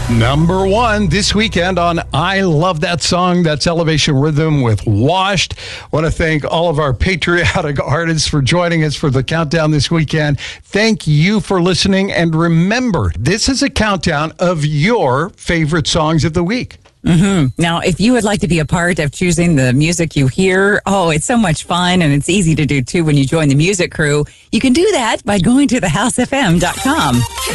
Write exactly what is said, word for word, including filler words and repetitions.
Number one this weekend on I Love That Song. That's Elevation Rhythm with Washed. I want to thank all of our patriotic artists for joining us for the countdown this weekend. Thank you for listening. And remember, this is a countdown of your favorite songs of the week. Mm-hmm. Now, if you would like to be a part of choosing the music you hear, oh, it's so much fun, and it's easy to do, too, when you join the music crew. You can do that by going to the house f m dot com.